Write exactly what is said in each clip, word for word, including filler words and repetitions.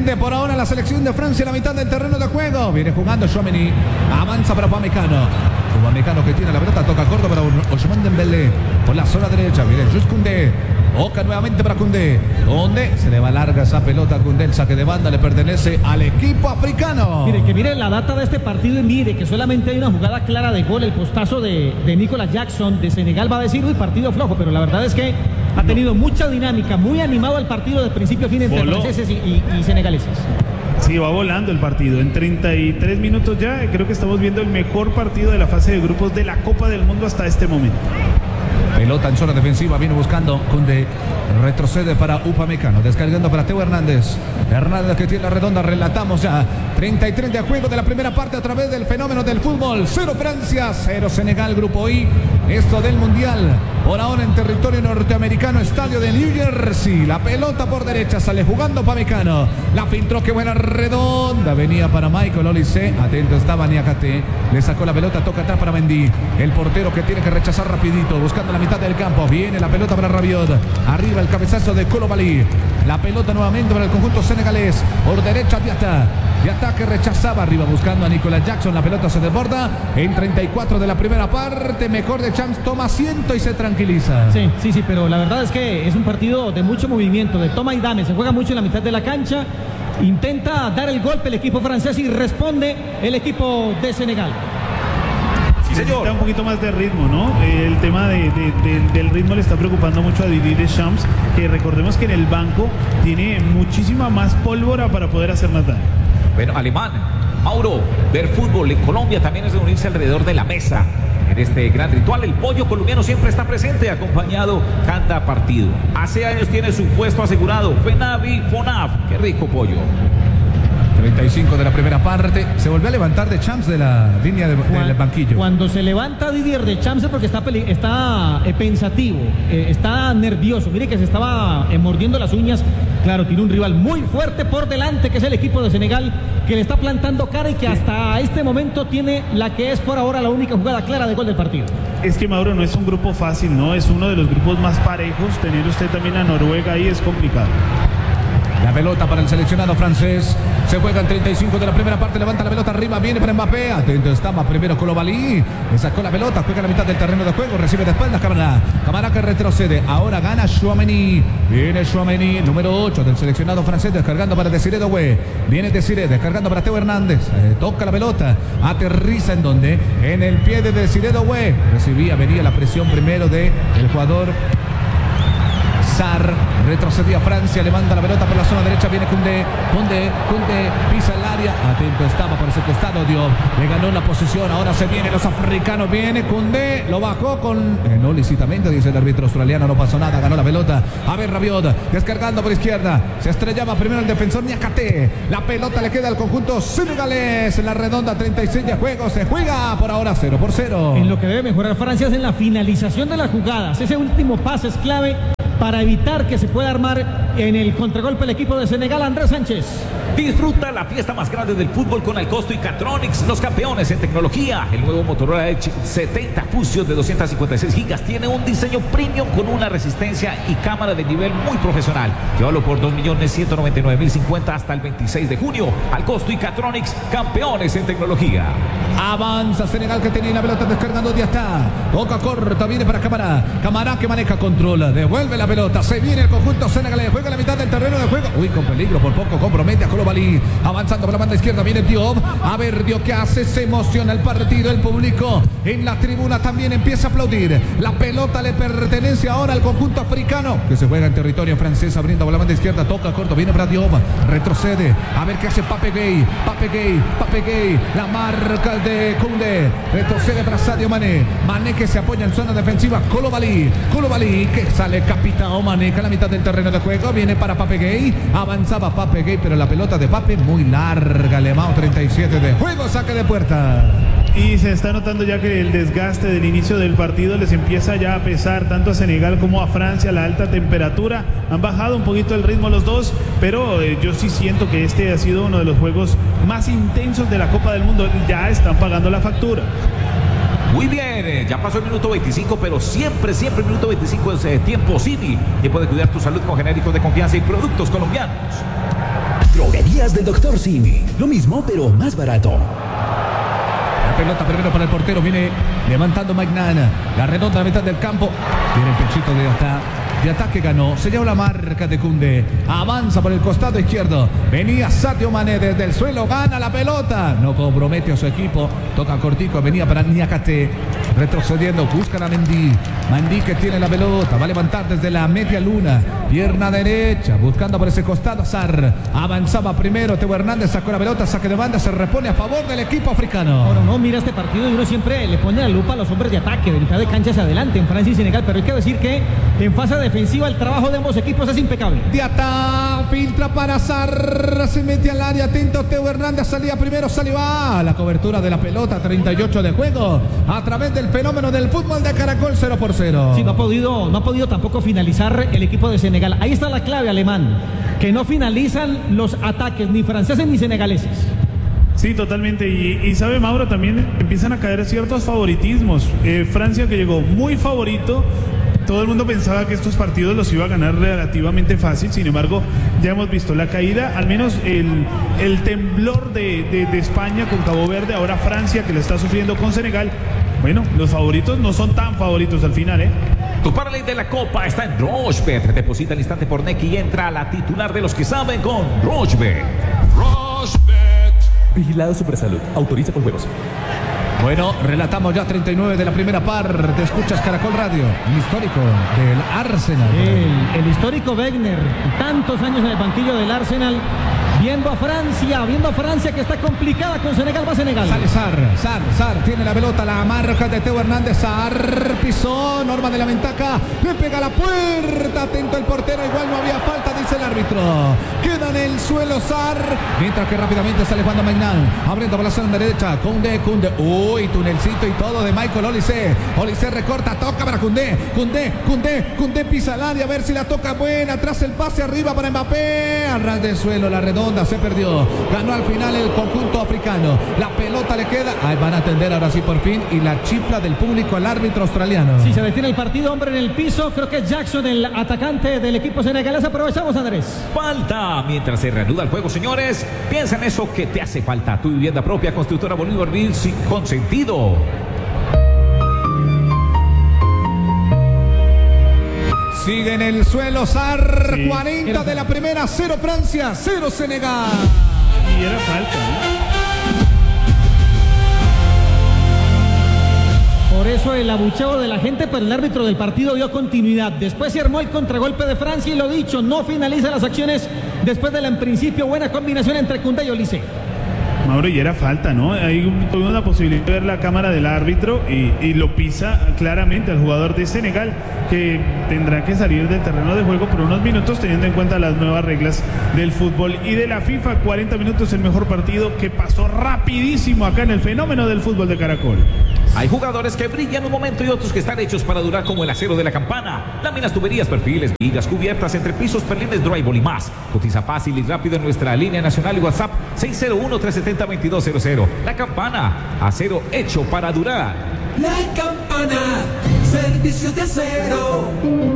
Defiende por ahora la selección de Francia en la mitad del terreno de juego. Viene jugando Tchouaméni. Avanza para Upamecano. Upamecano que tiene la pelota. Toca corto para Ousmane Dembélé. Por la zona derecha. Viene Jules Koundé. Toca nuevamente para Koundé. Koundé. Se le va larga esa pelota a Koundé. El saque de banda le pertenece al equipo africano. Mire, que mire la data de este partido y mire que solamente hay una jugada clara de gol. El postazo de, de Nicolas Jackson de Senegal va a decir, uy, partido flojo. Pero la verdad es que ha tenido mucha dinámica. Muy animado el partido de principio a fin entre Voló. franceses y, y, y senegaleses. Sí, va volando el partido. En treinta y tres minutos ya creo que estamos viendo el mejor partido de la fase de grupos de la Copa del Mundo hasta este momento. Pelota en zona defensiva, viene buscando Koundé, retrocede para Upamecano, descargando para Teo Hernández. Hernández que tiene la redonda, relatamos ya. treinta y tres de juego de la primera parte a través del fenómeno del fútbol. Cero Francia, cero Senegal, grupo I. Esto del Mundial, por ahora en territorio norteamericano, estadio de New Jersey. La pelota por derecha, sale jugando Upamecano. La filtró, qué buena redonda. Venía para Michael Olise, atento estaba Niakate. Le sacó la pelota, toca atrás para Mendy. El portero que tiene que rechazar rapidito, buscando la mitad del campo. Viene la pelota para Rabiot. Arriba el cabezazo de Koulibaly. La pelota nuevamente para el conjunto senegalés. Por derecha Diatta. Diatta que rechazaba arriba buscando a Nicolas Jackson. La pelota se desborda. En treinta y cuatro de la primera parte. Mejor de Champs. Toma asiento y se tranquiliza. Sí, sí, sí, pero la verdad es que es un partido de mucho movimiento, de toma y dame. Se juega mucho en la mitad de la cancha. Intenta dar el golpe el equipo francés y responde el equipo de Senegal. Sí, necesita un poquito más de ritmo, ¿no? El tema de, de, de, del ritmo le está preocupando mucho a Didier Deschamps, que recordemos que en el banco tiene muchísima más pólvora para poder hacer más daño. Bueno, Alemán, Mauro, ver fútbol en Colombia también es reunirse alrededor de la mesa. En este gran ritual, el pollo colombiano siempre está presente, acompañado cada partido. Hace años tiene su puesto asegurado. Fenavi Fonaf, qué rico pollo. treinta y cinco de la primera parte. Se volvió a levantar de Champs de la línea de, del banquillo. Cuando se levanta Didier Deschamps es porque está, está eh, pensativo, eh, está nervioso. Mire que se estaba eh, mordiendo las uñas. Claro, tiene un rival muy fuerte por delante, que es el equipo de Senegal, que le está plantando cara y que hasta este momento tiene la que es por ahora la única jugada clara de gol del partido. Es que, Mauro, no es un grupo fácil, ¿no? Es uno de los grupos más parejos. Tener usted también a Noruega ahí es complicado. La pelota para el seleccionado francés. Se juega en treinta y cinco de la primera parte. Levanta la pelota arriba. Viene para Mbappé. Atento estaba primero Koulibaly. Le sacó la pelota. Juega en la mitad del terreno de juego. Recibe de espaldas Camara. Camara que retrocede. Ahora gana Tchouaméni. Viene Tchouaméni, número ocho del seleccionado francés. Descargando para Desiré Doué. Viene Desiré. Descargando para Teo Hernández. Eh, toca la pelota. Aterriza en donde. En el pie de Desiré Doué. Recibía, venía la presión primero de el jugador Sarr. Retrocedía Francia, le manda la pelota por la zona derecha, viene Koundé, Koundé, Koundé, pisa el área, atento estaba por ese costado, Diop, le ganó la posición, ahora se vienen los africanos, viene Koundé, lo bajó con, eh, no lícitamente, dice el árbitro australiano, no pasó nada, ganó la pelota, a ver Rabiot, descargando por izquierda, se estrellaba primero el defensor Niakate, la pelota le queda al conjunto senegalés, en la redonda, treinta y seis de juego, se juega por ahora cero por cero. En lo que debe mejorar Francia es en la finalización de las jugadas, ese último pase es clave para evitar que se pueda armar en el contragolpe el equipo de Senegal. Andrés Sánchez. Disfruta la fiesta más grande del fútbol con Alcosto y Catronics, los campeones en tecnología. El nuevo Motorola Edge setenta Fusion de doscientas cincuenta y seis gigas tiene un diseño premium con una resistencia y cámara de nivel muy profesional. Llévalo por dos millones ciento noventa y nueve mil cincuenta hasta el veintiséis de junio. Alcosto y Catronics, campeones en tecnología. Avanza Senegal que tenía la pelota descargando Diatta. Boca corta, viene para Camara. Camara que maneja, controla, devuelve la pelota. Se viene el conjunto senegalés. Juega la mitad del terreno de juego. Uy, con peligro, por poco compromete a Koulibaly. Avanzando por la banda izquierda, viene Diop. A ver, Diop que hace, se emociona el partido. El público en la tribuna también empieza a aplaudir. La pelota le pertenece ahora al conjunto africano, que se juega en territorio francés, abriendo por la banda izquierda. Toca corto, viene para Diop. Retrocede. A ver qué hace Pape Gueye. Pape Gueye, Pape Gueye. La marca de Koundé. Retrocede para Sadio Mané. Mané que se apoya en zona defensiva. Koulibaly. Koulibaly que sale capitán Mané a la mitad del terreno de juego. Viene para Pape Gueye. Avanzaba Pape Gueye, pero la pelota de Pape muy larga. Lemao treinta y siete de juego. Saque de puerta. Y se está notando ya que el desgaste del inicio del partido les empieza ya a pesar tanto a Senegal como a Francia. La alta temperatura, han bajado un poquito el ritmo los dos, pero eh, yo sí siento que este ha sido uno de los juegos más intensos de la Copa del Mundo. Ya están pagando la factura. Muy bien, ya pasó el minuto veinticinco, pero siempre, siempre el minuto veinticinco es eh, tiempo City, y puede cuidar tu salud con genéricos de confianza y productos colombianos. Droguerías del doctor Simi. Lo mismo, pero más barato. La pelota primero para el portero. Viene levantando Magnana. La redonda a la mitad del campo. Viene el pechito de hasta. De ataque ganó, se lleva la marca de Koundé, avanza por el costado izquierdo, venía Sadio Mané desde el suelo, gana la pelota, no compromete a su equipo, toca cortico, venía para Niakate, retrocediendo, busca a Mendy, Mendy que tiene la pelota, va a levantar desde la media luna, pierna derecha, buscando por ese costado, Sarr, avanzaba primero, Teo Hernández sacó la pelota, saque de banda, se repone a favor del equipo africano. Ahora no, mira este partido y uno siempre le pone la lupa a los hombres de ataque, de mitad de cancha hacia adelante, en Francia y Senegal, pero hay que decir que en fase de defensiva el trabajo de ambos equipos es impecable. Diata filtra para Sarr, se mete al área, atento Teo Hernández, salía primero, salió a la cobertura de la pelota, treinta y ocho de juego, a través del fenómeno del fútbol de Caracol, cero por cero. Sí, no ha podido, no ha podido tampoco finalizar el equipo de Senegal. Ahí está la clave, Alemán, que no finalizan los ataques ni franceses ni senegaleses. Sí, totalmente. Y, y sabe, Mauro, también empiezan a caer ciertos favoritismos. Eh, Francia, que llegó muy favorito. Todo el mundo pensaba que estos partidos los iba a ganar relativamente fácil. Sin embargo, ya hemos visto la caída, al menos el, el temblor de, de, de España con Cabo Verde. Ahora Francia, que lo está sufriendo con Senegal. Bueno, los favoritos no son tan favoritos al final, ¿eh? Tu parlay de la Copa está en Rochebet. Deposita al instante por Nequi y entra a la titular de los que saben con Rochebet. Rochebet. Vigilado Supersalud. Autoriza con juegos. Bueno, relatamos ya treinta y nueve de la primera parte. Escuchas Caracol Radio, el histórico del Arsenal. El, el histórico Wenger, tantos años en el banquillo del Arsenal. Viendo a Francia, viendo a Francia que está complicada con Senegal, va Senegal. Sale Sarr, Sarr, Sarr, tiene la pelota, la marca de Teo Hernández, Sarr, pisó, Norma de la Ventaca, le pega a la puerta, atento el portero, igual no había falta, dice el árbitro. Queda en el suelo Sarr, mientras que rápidamente sale Juan Magnán, abriendo por la zona derecha, Koundé, Koundé, uy, tunelcito y todo de Michael Olise, Olise recorta, toca para Koundé, Koundé, Koundé, Koundé pisa el área, a ver si la toca buena, atrás el pase arriba para Mbappé, al ras del suelo, la redonda. Se perdió, ganó al final el conjunto africano, la pelota le queda, ahí van a atender ahora sí por fin, y la chifla del público al árbitro australiano. Si se detiene el partido, hombre en el piso, creo que es Jackson, el atacante del equipo senegalés. Aprovechamos, Andrés. Falta, mientras se reanuda el juego, señores, piensa en eso que te hace falta, tu vivienda propia, Constructora Bolívar Bills con sentido. Sigue en el suelo Sarr, sí. cuarenta de la primera, cero Francia, cero Senegal. Y era falta, ¿no? Por eso el abucheo de la gente, pero el árbitro del partido dio continuidad. Después se armó el contragolpe de Francia y lo dicho, no finaliza las acciones después de la en principio buena combinación entre Koundé y Olise. Mauro, y era falta, ¿no? Ahí tuvimos la posibilidad de ver la cámara del árbitro y, y lo pisa claramente al jugador de Senegal, que tendrá que salir del terreno de juego por unos minutos, teniendo en cuenta las nuevas reglas del fútbol y de la FIFA. cuarenta minutos, el mejor partido que pasó rapidísimo acá en el fenómeno del fútbol de Caracol. Hay jugadores que brillan un momento y otros que están hechos para durar, como el acero de la Campana. Láminas, tuberías, perfiles, vigas, cubiertas, entrepisos, perlines, drywall y más. Cotiza fácil y rápido en nuestra línea nacional y WhatsApp seis cero uno, tres siete cero, dos dos cero cero. La Campana, acero hecho para durar. La Campana, servicios de acero.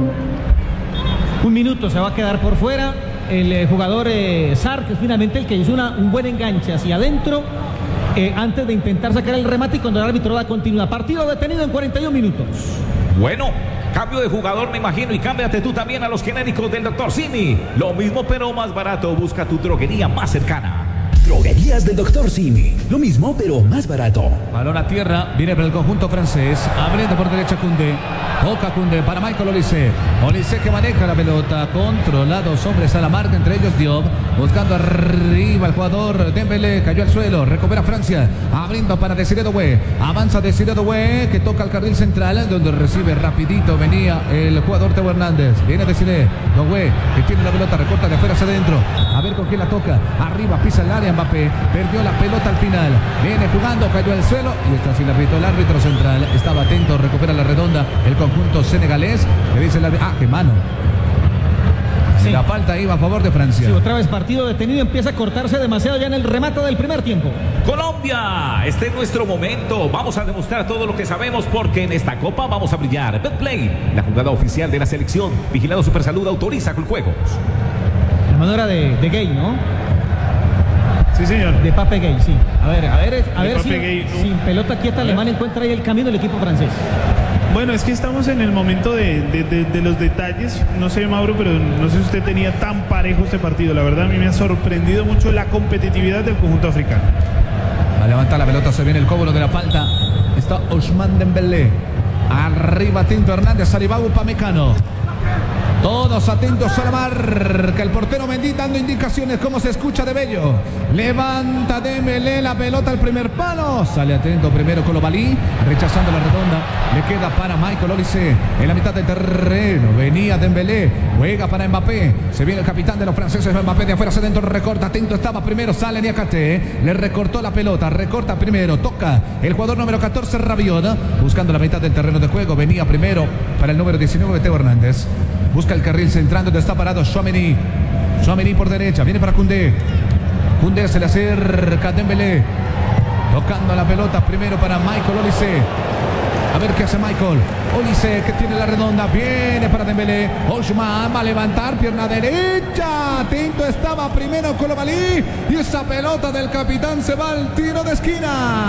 Un minuto se va a quedar por fuera el eh, jugador eh, Sarr, que es finalmente el que hizo una, un buen enganche hacia adentro. Eh, antes de intentar sacar el remate y cuando el árbitro da continuidad. Partido detenido en cuarenta y un minutos. Bueno, cambio de jugador me imagino, y cámbiate tú también a los genéricos del doctor Simi. Lo mismo pero más barato, busca tu droguería más cercana. Droguerías del doctor Simi. Lo mismo pero más barato. Balón a tierra, viene para el conjunto francés, abriendo por derecha Koundé. Toca Koundé para Michael Olise. Olise que maneja la pelota, controlados hombres a la marca, entre ellos Diop, buscando arriba el jugador Dembélé, cayó al suelo, recupera Francia, abriendo para Desiré Doué, avanza Desiré Doué, que toca el carril central, donde recibe rapidito, venía el jugador Teo Hernández, viene Desiré Doué, que tiene la pelota, recorta de afuera hacia adentro, a ver con quién la toca, arriba pisa el área Mbappé, perdió la pelota al final, viene jugando, cayó al suelo, y está sin árbitro, el árbitro central, estaba atento, recupera la redonda, el conjunto senegalés, le dice el árbitro, ah, qué mano. Sí. La falta iba a favor de Francia. Sí, otra vez partido detenido, empieza a cortarse demasiado ya en el remate del primer tiempo. Colombia, este es nuestro momento. Vamos a demostrar todo lo que sabemos porque en esta copa vamos a brillar. Betplay, la jugada oficial de la selección. Vigilado Supersalud, autoriza con juegos. La manera de, de Gay, ¿no? Sí, señor. De Pape Gay, sí. A ver, a ver, a De ver si Pape Gay, ¿no? sin pelota quieta Alemania encuentra ahí el camino del equipo francés. Bueno, es que estamos en el momento de, de, de, de los detalles. No sé, Mauro, pero no sé si usted tenía tan parejo este partido. La verdad, a mí me ha sorprendido mucho la competitividad del conjunto africano. Va a levantar la pelota, se viene el cobro de la falta. Está Ousmane Dembélé. Arriba Tinto Hernández, Aribau Upamecano. Todos atentos a la marca. El portero Mendy dando indicaciones. Cómo se escucha de bello. Levanta Dembélé la pelota al primer palo. Sale atento primero Koulibaly. Rechazando la redonda. Le queda para Michael Olise. En la mitad del terreno. Venía Dembélé. Juega para Mbappé. Se viene el capitán de los franceses. Mbappé de afuera hacia adentro. Recorta. Atento estaba primero. Sale Niakate. Le recortó la pelota. Recorta primero. Toca el jugador número catorce Rabiot. Buscando la mitad del terreno de juego. Venía primero para el número diecinueve Teo Hernández. Busca el carril centrando donde está parado Tchouaméni. Tchouaméni por derecha, viene para Koundé. Koundé se le acerca a Dembélé. Tocando la pelota primero para Michael Olise. A ver qué hace Michael. Olise que tiene la redonda. Viene para Dembélé. Ousmane va a levantar pierna derecha. Atento estaba primero Koulibaly. Y esa pelota del capitán se va al tiro de esquina.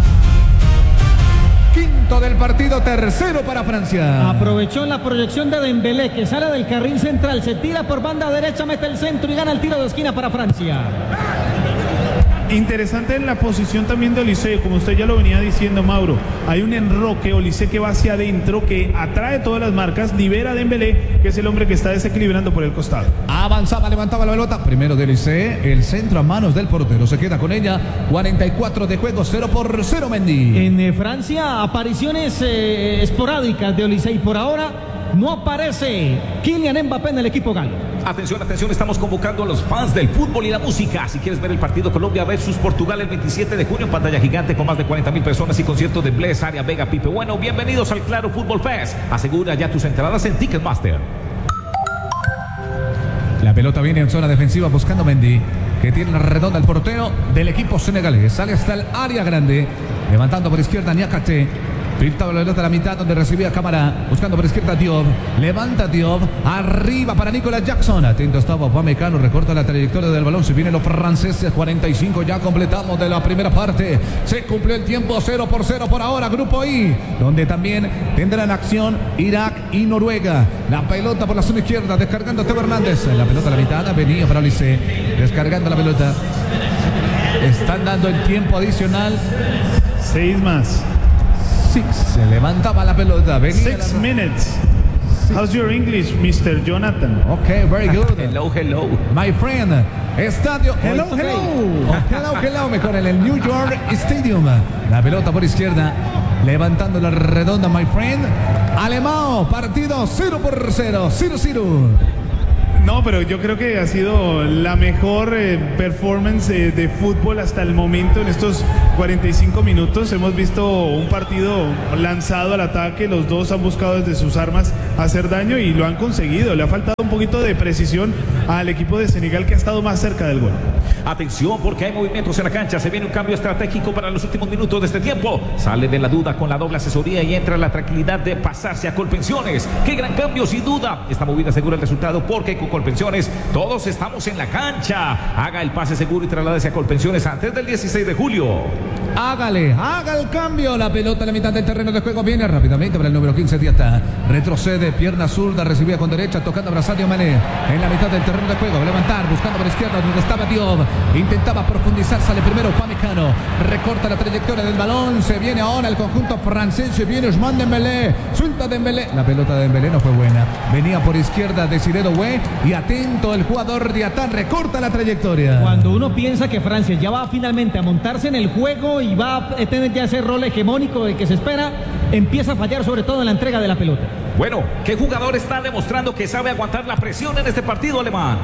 Quinto del partido, tercero para Francia. Aprovechó la proyección de Dembélé, que sale del carril central, se tira por banda derecha, mete el centro y gana el tiro de esquina para Francia. Interesante en la posición también de Olise, como usted ya lo venía diciendo, Mauro. Hay un enroque, Olise que va hacia adentro, que atrae todas las marcas, libera a Dembélé, que es el hombre que está desequilibrando por el costado. Avanzaba, levantaba la pelota. Primero de Olise, el centro a manos del portero. Se queda con ella. cuarenta y cuatro de juego, cero por cero Mendy. En eh, Francia, apariciones eh, esporádicas de Olise y por ahora no aparece Kylian Mbappé en el equipo galo. Atención, atención, estamos convocando a los fans del fútbol y la música. Si quieres ver el partido Colombia versus Portugal el veintisiete de junio en pantalla gigante con más de cuarenta mil personas y concierto de Bless, Aria, Vega, Pipe Bueno, bienvenidos al Claro Fútbol Fest. Asegura ya tus entradas en Ticketmaster. La pelota viene en zona defensiva buscando Mendy, que tiene la redonda el portero del equipo senegalés. Sale hasta el área grande, levantando por izquierda Niakate. Pintaba la pelota a la mitad donde recibía Cámara. Buscando por izquierda Diop. Levanta Diop. Arriba para Nicolas Jackson. Atento estaba Upamecano. Recorta la trayectoria del balón. Se vienen los franceses. cuarenta y cinco ya completamos de la primera parte. Se cumplió el tiempo. cero por cero por ahora. Grupo I. Donde también tendrán acción Irak y Noruega. La pelota por la zona izquierda. Descargando Teo Hernández. La pelota a la mitad. Venía para Olise. Descargando la pelota. Están dando el tiempo adicional. Seis más. Se levantaba la pelota. Venía Six la... minutes. How's your English, mister Jonathan? Okay, very good. Hello, hello. My friend. Estadio. Hello, oh, okay. hello. Oh, hello, hello. Mejor en el New York Stadium. La pelota por izquierda. Levantando la redonda, my friend. Alemão. Partido cero por cero. cero cero. No, pero yo creo que ha sido la mejor eh, performance eh, de fútbol hasta el momento en estos cuarenta y cinco minutos. Hemos visto un partido lanzado al ataque, los dos han buscado desde sus armas hacer daño y lo han conseguido. Le ha faltado un poquito de precisión al equipo de Senegal que ha estado más cerca del gol. Atención porque hay movimientos en la cancha. Se viene un cambio estratégico para los últimos minutos de este tiempo. Sale de la duda con la doble asesoría y entra la tranquilidad de pasarse a Colpensiones. ¡Qué gran cambio sin duda! Esta movida asegura el resultado porque con Colpensiones todos estamos en la cancha. Haga el pase seguro y trasládese a Colpensiones antes del dieciséis de julio. Hágale, haga el cambio. La pelota en la mitad del terreno de juego viene rápidamente para el número quince Diata. Retrocede, pierna zurda, recibía con derecha, tocando a Sadio Mané. En la mitad del terreno de juego, levantar, buscando por izquierda donde estaba Diop. Intentaba profundizar, sale primero Upamecano. Recorta la trayectoria del balón. Se viene ahora el conjunto francés. Se viene Ousmane Dembélé. Suelta Dembélé. La pelota de Dembélé no fue buena. Venía por izquierda Desiré Doué. Y atento el jugador Diata. Recorta la trayectoria. Cuando uno piensa que Francia ya va finalmente a montarse en el juego y va a tener ya ese rol hegemónico de que se espera, empieza a fallar sobre todo en la entrega de la pelota. Bueno, ¿qué jugador está demostrando que sabe aguantar la presión en este partido alemán?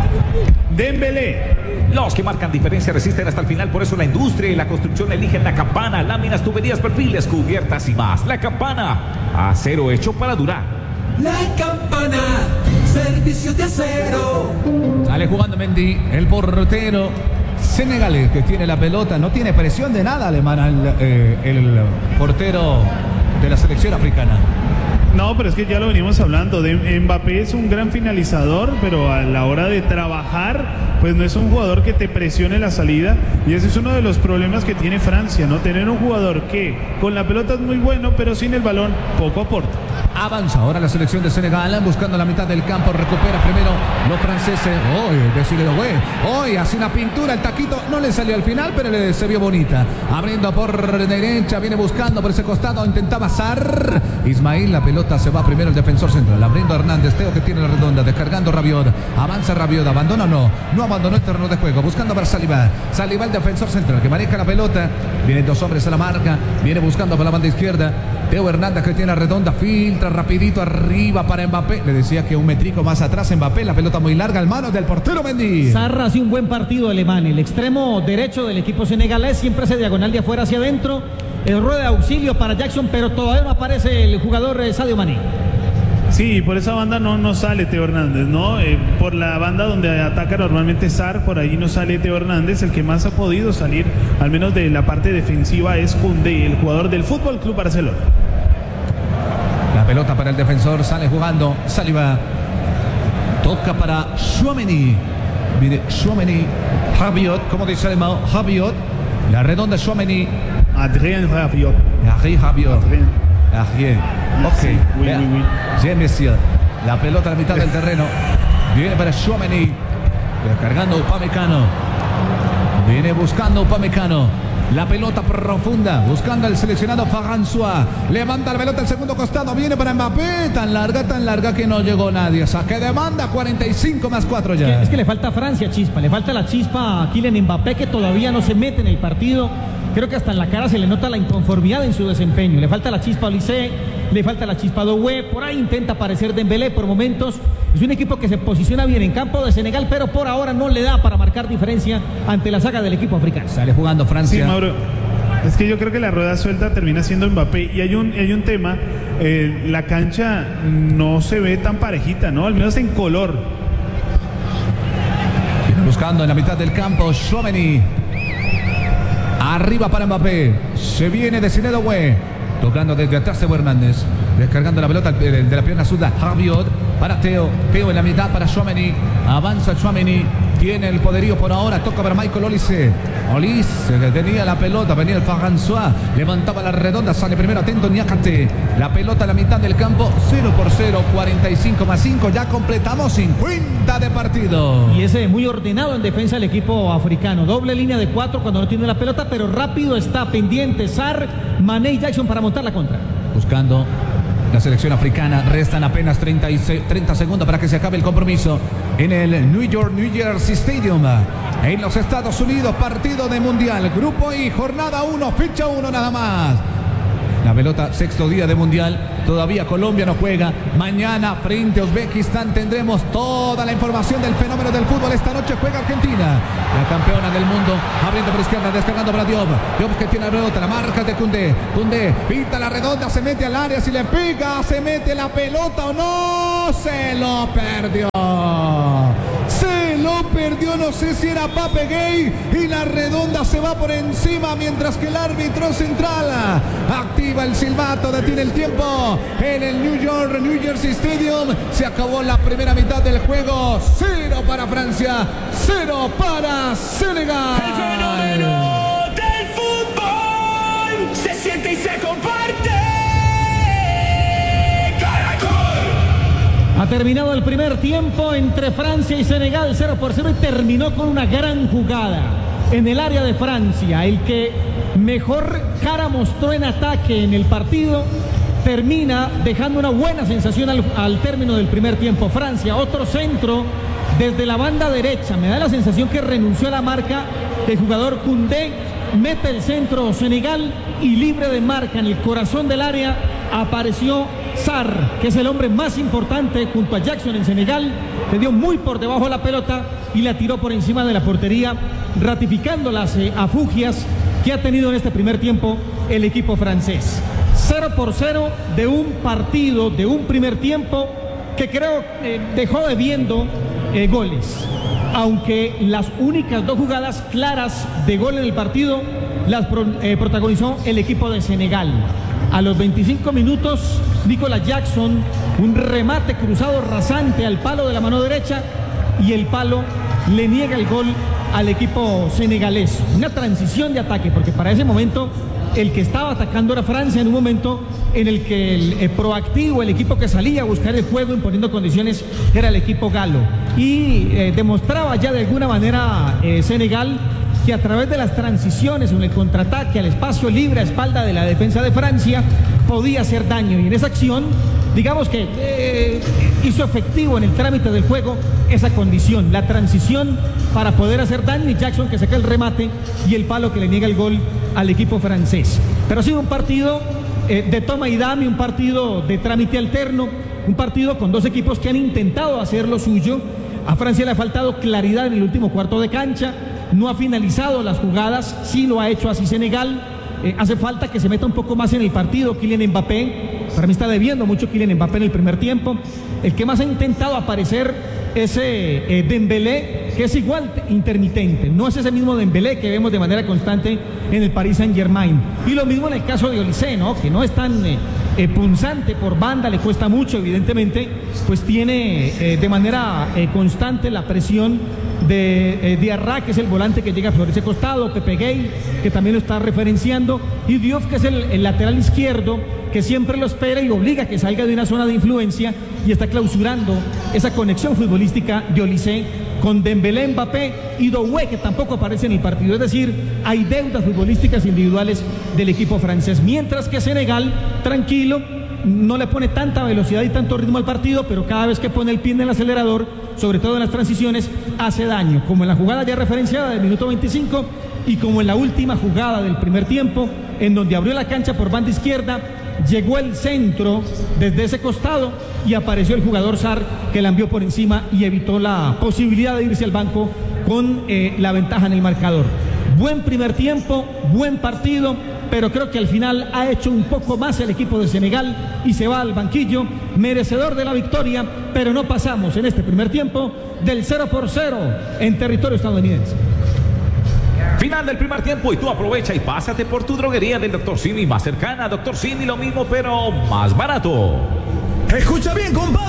Dembélé. Los que marcan diferencia resisten hasta el final, por eso la industria y la construcción eligen La Campana, láminas, tuberías, perfiles, cubiertas y más. La Campana, acero hecho para durar. La Campana, servicios de acero. Sale jugando Mendy, el portero senegalés que tiene la pelota, no tiene presión de nada alemán el, eh, el portero de la selección africana. No, pero es que ya lo venimos hablando. De, Mbappé es un gran finalizador, pero a la hora de trabajar, pues no es un jugador que te presione la salida. Y ese es uno de los problemas que tiene Francia, ¿no? Tener un jugador que con la pelota es muy bueno, pero sin el balón poco aporta. Avanza ahora la selección de Senegal, buscando la mitad del campo, recupera primero los franceses. Hoy, decirle, güey, hoy hace una pintura, el taquito no le salió al final, pero le se vio bonita. Abriendo por derecha, viene buscando por ese costado, intentaba Sarr. Ismail, la pelota se va primero el defensor central, abriendo Hernández, Teo que tiene la redonda, descargando Rabiot, avanza Rabiot, abandona o no, no abandonó el terreno de juego, buscando para Saliba, Saliba el defensor central que maneja la pelota, vienen dos hombres a la marca, viene buscando por la banda izquierda, Teo Hernández que tiene la redonda, filtra rapidito arriba para Mbappé, le decía que un metrico más atrás Mbappé, la pelota muy larga, al manos del portero Mendy. Sarr hace un buen partido alemán, el extremo derecho del equipo senegalés, siempre hace diagonal de afuera hacia adentro, el rueda de auxilio para Jackson, pero todavía no aparece el jugador eh, Sadio Mané. Sí, por esa banda no, no sale Teo Hernández, ¿no? Eh, por la banda donde ataca normalmente Sarr, por ahí no sale Teo Hernández. El que más ha podido salir, al menos de la parte defensiva, es Koundé, el jugador del Fútbol Club Barcelona. La pelota para el defensor, sale jugando Saliba, toca para Tchouaméni, mire Tchouaméni, Rabiot, como dice el Mao, Rabiot, la redonda Tchouaméni, Adrien Rabiot, Adrien Rabiot, Adrien, ok, sí, oui, oui, oui. Bien, monsieur, la pelota a la mitad del terreno, viene para Tchouaméni, cargando Upamecano, viene buscando Upamecano. La pelota profunda, buscando al seleccionado François. Levanta la pelota al segundo costado, viene para Mbappé. Tan larga, tan larga que no llegó nadie. Saque de banda, cuarenta y cinco más cuatro ya. Es que, es que le falta a Francia chispa, le falta la chispa a Kylian Mbappé, que todavía no se mete en el partido. Creo que hasta en la cara se le nota la inconformidad en su desempeño. Le falta la chispa a Olise, le falta la chispa a Doué. Por ahí intenta aparecer Dembélé por momentos. Es un equipo que se posiciona bien en campo de Senegal, pero por ahora no le da para marcar diferencia ante la saga del equipo africano. Sale jugando Francia. Sí, Mauro. Es que yo creo que la rueda suelta termina siendo Mbappé. Y hay un, hay un tema, eh, la cancha no se ve tan parejita, ¿no? Al menos en color. Buscando en la mitad del campo, Tchouaméni. Arriba para Mbappé. Se viene de Doué. Tocando desde atrás Teo Hernández. Descargando la pelota de la pierna zurda. Rabiot para Teo. Teo en la mitad para Tchouaméni. Avanza Tchouaméni. Tiene el poderío por ahora. Toca para Michael Olise. Olise que tenía la pelota. Venía el François. Levantaba la redonda. Sale primero atento Niakate. La pelota a la mitad del campo. cero por cero. cuarenta y cinco más cinco. Ya completamos cincuenta de partido. Y ese muy ordenado en defensa del equipo africano. Doble línea de cuatro cuando no tiene la pelota, pero rápido está pendiente Sarr, Mané y Jackson para montar la contra. Buscando la selección africana. Restan apenas treinta, y seis, treinta segundos para que se acabe el compromiso en el New York, New Jersey Stadium en los Estados Unidos. Partido de Mundial, Grupo I, jornada uno, ficha uno nada más. La pelota, sexto día de Mundial. Todavía Colombia no juega. Mañana frente a Uzbekistán tendremos toda la información del fenómeno del fútbol. Esta noche juega Argentina, la campeona del mundo. Abriendo por izquierda, descargando para Diop. Diop que tiene la pelota, la marca de Koundé. Koundé pinta la redonda, se mete al área. Si le pica, se mete la pelota o no. Se lo perdió. Se lo perdió, no sé si era Pape Gay, y la redonda se va por encima mientras que el árbitro central activa el silbato, detiene el tiempo en el New York, New Jersey Stadium. Se acabó la primera mitad del juego. Cero para Francia, cero para Senegal. El fenómeno del fútbol se siente y se comparte. Ha terminado el primer tiempo entre Francia y Senegal, cero por cero, y terminó con una gran jugada en el área de Francia. El que mejor cara mostró en ataque en el partido termina dejando una buena sensación al, al término del primer tiempo. Francia, otro centro desde la banda derecha. Me da la sensación que renunció a la marca el jugador Koundé. Mete el centro Senegal y libre de marca en el corazón del área apareció Sarr, que es el hombre más importante junto a Jackson en Senegal. Le dio muy por debajo la pelota y la tiró por encima de la portería, ratificando las eh, afugias que ha tenido en este primer tiempo el equipo francés. Cero por cero de un partido, de un primer tiempo que creo eh, dejó debiendo eh, goles. Aunque las únicas dos jugadas claras de gol en el partido las pro, eh, protagonizó el equipo de Senegal. A los veinticinco minutos Nicolas Jackson, un remate cruzado rasante al palo de la mano derecha y el palo le niega el gol al equipo senegalés. Una transición de ataque, porque para ese momento el que estaba atacando era Francia, en un momento en el que el, el proactivo, el equipo que salía a buscar el juego imponiendo condiciones, era el equipo galo. Y eh, demostraba ya de alguna manera eh, Senegal que a través de las transiciones en el contraataque al espacio libre a espalda de la defensa de Francia podía hacer daño, y en esa acción digamos que eh, hizo efectivo en el trámite del juego esa condición, la transición para poder hacer daño, y Jackson que saca el remate y el palo que le niega el gol al equipo francés. Pero ha sido un partido eh, de toma y dame, un partido de trámite alterno, un partido con dos equipos que han intentado hacer lo suyo. A Francia le ha faltado claridad en el último cuarto de cancha, no ha finalizado las jugadas, sí lo ha hecho así Senegal. Eh, hace falta que se meta un poco más en el partido Kylian Mbappé. Para mí está debiendo mucho Kylian Mbappé en el primer tiempo. El que más ha intentado aparecer es eh, eh, Dembélé, que es igual intermitente, no es ese mismo Dembélé que vemos de manera constante en el Paris Saint-Germain. Y lo mismo en el caso de Olise, ¿no? Que no es tan eh, eh, punzante por banda, le cuesta mucho, evidentemente, pues tiene eh, de manera eh, constante la presión de eh, Diarra, que es el volante que llega por ese costado, Pepe Gay, que también lo está referenciando, y Diouf, que es el, el lateral izquierdo, que siempre lo espera y obliga a que salga de una zona de influencia, y está clausurando esa conexión futbolística de Olise con Dembélé, Mbappé y Doué, que tampoco aparece en el partido. Es decir, hay deudas futbolísticas individuales del equipo francés, mientras que Senegal, tranquilo, no le pone tanta velocidad y tanto ritmo al partido, pero cada vez que pone el pie en el acelerador, sobre todo en las transiciones, hace daño, como en la jugada ya referenciada del minuto veinticinco y como en la última jugada del primer tiempo, en donde abrió la cancha por banda izquierda, llegó el centro desde ese costado y apareció el jugador Sarr, que la envió por encima y evitó la posibilidad de irse al banco con eh, la ventaja en el marcador. Buen primer tiempo, buen partido, pero creo que al final ha hecho un poco más el equipo de Senegal y se va al banquillo, merecedor de la victoria, pero no pasamos en este primer tiempo del cero por cero en territorio estadounidense. Final del primer tiempo y tú aprovecha y pásate por tu droguería del doctor Simi más cercana. doctor Simi, lo mismo pero más barato. Escucha bien, compadre.